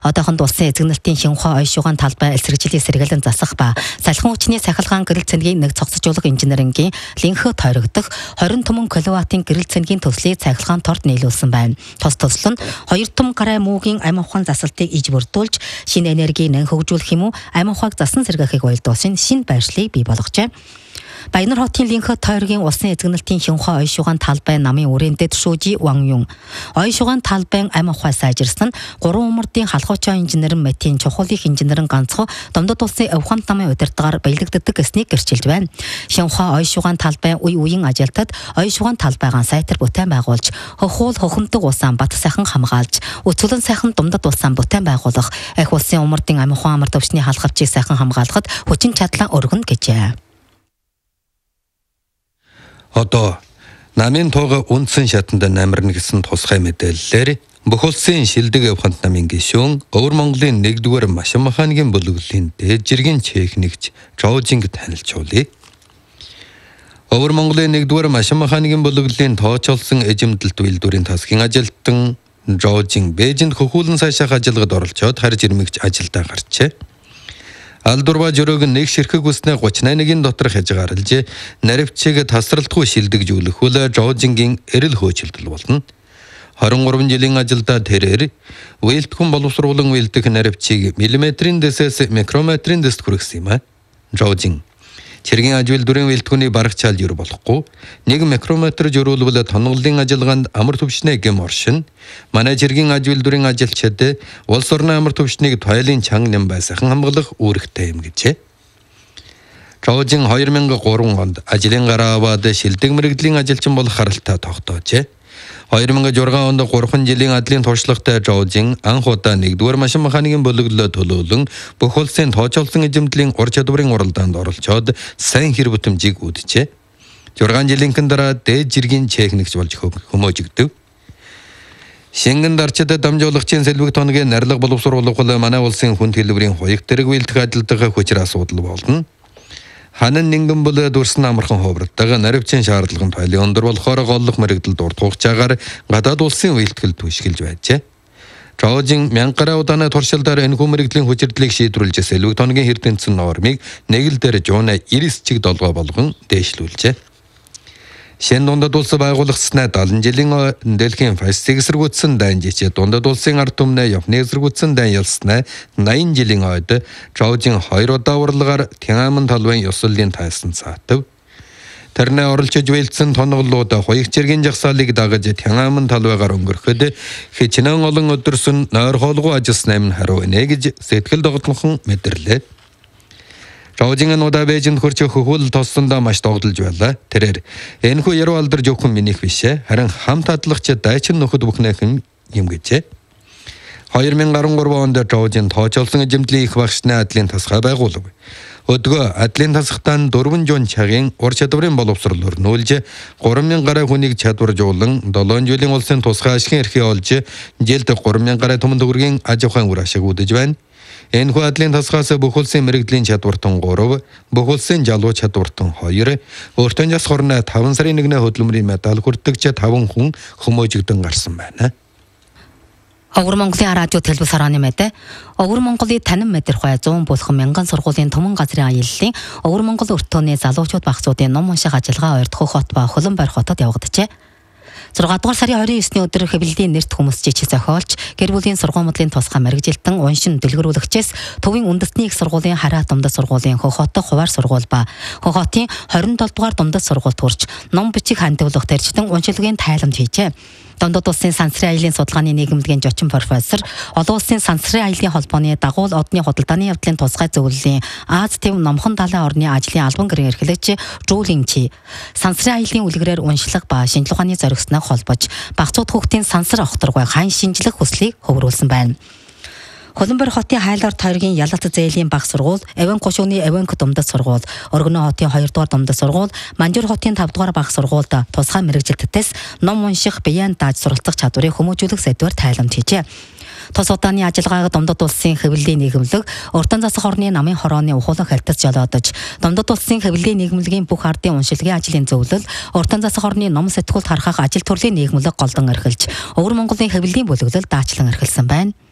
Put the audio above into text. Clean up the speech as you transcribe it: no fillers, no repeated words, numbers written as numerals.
Одоохон улсын эзэгнэлтийн Хянхуй ойшуугаан талбай эсрэгжлийн сэргэлэн засах ба салхин хүчний сахилгаан гэрэл цэнгийн нэг цогцолжуулах инженерингийн линхэ тойрогдох 20 түмэн киловаттын гэрэл цэнгийн төслийг цахилгаан торд нийлүүлсэн байна. Тус төсөл нь 2 том гарай муугийн амин ухаан засалтыг иж бүрдүүлж шинэ энергийг нэн хөгжүүлэх юм уу амин ухааг засан сэргээхийг уялдуулсан шинэ байршлыг бий болгожээ. Баянар хотын линхэ тойргийн улсын эзэгнэлтийн Хянхуй ойшуугаан талбай намын үрэндэд шүүжи Ван Юн. Ойшуугаан талбайн амин ухаан сайжирсан 3 умардын халхуучаа инженерэн Матин чухал их инженерэн ганцхан Домдод улсын Авхант намын удирдгаар баялагддаг гэснийг гэрчилж байна. Хянхуй ойшуугаан талбай үе үеийн ажилтад ойшуугаан талбайгаан сайтар бүтээн байгуулж хохуул хохомдог улаан бат сайхан хамгаалж өцгөлөн сайхан Домдод улаан бүтээн байгуулах их улсын умардын амин ухаан амар төвчний халахвчийг сайхан хамгаалахад хүчин чадлаа өргөнө гэжээ. Одоо намын тууга үндсэн шатанд намирна гэсэн тусгай мэдээллээр бүх улсын шилдэг Авхант намын гишүүн Өвөр Монголын 1-р машин механикийн бүлэглэлийн дээд жиргийн техникч Жоужинг танилцуулъя. Өвөр Монголын 1-р машин механикийн бүлэглэлийн тооцоолсон эжимдэлт үйлдвэрийн тасгийн ажилтан Жоужинг Бээжинд хөхүүлэн сайшаах ажилгад оролцоод харж ирмэгч ажилдаа гарчээ. Алдурва жөрөөг нэг ширхэг үснэ 38-ийн дотор хязгаарлаж наривчийг тасралтгүй шилдэгжүүлэхүүл Жоужингийн эрэл хөөцөлдөл болно. 23 жилийн ажилдаа тэрээр вээлтгүн боловсруулан вээлдэх наривчийг миллиметрийн дэсээс микрометрийн дэст хүргэсэн юм а. Жоужинг Цэргийн ажил дүрийн вээлтгүний барах чалж юу болохгүй 1 микрометр жөрүүлбэл тоноглолын ажилгаанд амар төвшнээ гэм оршин манай цэргийн ажил дүрийн ажилчид улс орны амар төвшнийг тойлын чанга нэм байсахан хамгаалах үүрэгтэй юм гэжээ. Жоужинг 2003 онд ажлын гараа аваад шилдэг мэрэгдлийн ажилчин болох харалтаа тогтоожээ. 2006 онд 3 жилийн адлын туршлагатай Жоужинг анх удаа 1-р машин механикийн бүлэглэлд төлөөлөн бүх улсын тооцоолсон эзэмдлийн ур чадварын уралдаанд оролцоод сайн хэр бүтэмжийг үүджээ. 6 жилийн дараа дээд жиргийн техникч болж хүмүүжигдэв. Шингэн дарчид дамжуулагчийн сэлбэг тооногийн нарилга боловсруулах бол манай улсын хүн хэлбэрийн хуйг тэрэг үйлдэх ажилтгах хүчээр асуудал болно. Ханан нингэн бол дурсан амархан ховротойгоо наривчийн шаардлагын тойлын өндөр болохоор голлох мэрэгдэлд урт хугацаагаар гадаад улсын үйлдэл түшгэлж байжээ. Жоужинг 1000 гаруй удааны туршилтаар энэ мэрэгдлийн хүчирдлийг шийдвэрлэж сэлбэг тооногийн эрдэнэсэн нормыг нэг л дээр жууна 90 чиг долгоо болгон дээшлүүлжээ. Шин Дундад улс байгуулагдсанаа 70 жилийн дэлхийн фашистыг эсэргүүцсэн дайн жичээ Дундад улсын ард түмнээ явхны эсэргүүцсэн дайн ялснаа 80 жилийн ойд Жоужинг 2 удаа урлагаар Тянамын талбайн ёслолын тайсан цаатав. Тэрнээ оролцож вээлдсэн тоноглолууд хуйг цэргийн жагсаалыг дагаж Тянамын талбайгаар өнгөрөхөд хичнээн олон өдөрсөн нойр хоолгүй ажилласан амин хариу нэ гэж сэтгэл догтлохон мэдэрлээ. Жоужинг удаа Бээжинд хурж хөхүүл тоссондоо маш догдолж байлаа. Тэрээр энэхүү яруу алдарж өгөх минийх бишээ. Харин хамт адлагч дайчин нөхөд бүхнийхэн юм гэжээ. 2013 онд Жоужинг тооцоолсон эзэмдлийн их багшны адлын тасгай байгуулав. Өдгөө адлын тасгатан 4 жон чагийн ур чадварын боловсрол өрнүүлж 3000 гаруй хүнийг чадваржуулан 7 жилийн улсын тусгай ашигын эрхээ олж жилд 3000 гаруй түмэн төгрөгийн аж ахуйн үр ашиг үзэж байна. Энэ адлын тасгаас бүх улсын мэрэгдлийн чадвартан 3, бүх улсын жалуу чадвартан 2, өөртөө яс хорны 5 сарын 1-ний хөдөлмөрийн медаль хүртэгч 5 хүн хүмүүжигдэн гарсан байна. Өвөр Монголын радио телевиз харааны мэдээ. Өвөр Монголын танин мэдэрхүй 100 болох мянган сургуулийн түмэн газрын аяллаа Өвөр Монгол өртөөний залуучууд багцуудын ном унших ажиллагаа Ойртох хот ба Хөлбөмбөр хотод явагджээ. 6 дугаар сарын 29-ний өдөр хэвлэлийн нэрт хүмүүс жижиг зохиолч, гэр бүлийн сургуулийн тусгай мэрэгжилтэн уншин дэлгэрүүлэгчээс төвийн үндэсний их сургуулийн Хараат дундад сургуулийн Хохотог хуваар сургууль ба Хохотын 27 дугаар дундад сургуульд хүрч ном бичих хандивлах тэрчтэн уншилгын тайламж хийжээ. Домдод улсын сансрын аяллаа судалгааны нийгэмлэгийн зочин профессор, олон улсын сансрын аяллаа холбооны дагуул одны худалдааны явдлын тусгай зөвлөлийн Аз төв номхон далайн орны ажлын албан гэрийн эрхлэгч Жуулин Чи сансрын аяллаа үлгэрээр уншлах ба шинжлэх ухааны зорилгосноо холбож багцууд хүүхдийн сансар огторгой хайн шинжлэх хүслийг хөврүүлсэн байна. Хөлбөмбөр хотын хайлаар тойргийн Ялалт зээлийн баг сургууль, Авен гошууны Авенк дундад сургууль, Оргоно хотын 2 дугаар дундад сургууль, Манжуур хотын 5 дугаар баг сургуульд тусгай мэрэгжилтээс ном унших, биеийн дааж суралцах чадварыг хүмүүжүүлэх сэдвээр тайламж хийжээ. Тус удааны ажиллагааг Домдод улсын хэвлэлийн нийгэмлэг, Уртан засах орны намын хорооны ухуулан хальтас жолоодож, Домдод улсын хэвлэлийн нийгэмлэгийн бүх ардын уншилгын ажлын зөвлөл, Уртан засах орны ном сэтгүүлд харахах ажил төрлийн нийгэмлэг голдон эрхэлж, Өвөр Монголын хэвлэлийн бүлэглэл даачлан эрхэлсэн байна.